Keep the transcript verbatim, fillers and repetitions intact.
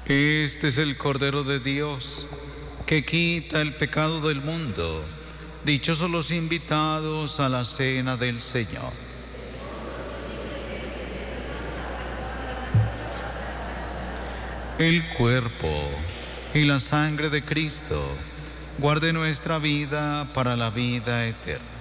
Este es el Cordero de Dios, que quita el pecado del mundo. Dichosos los invitados a la cena del Señor. El cuerpo y la sangre de Cristo guarde nuestra vida para la vida eterna.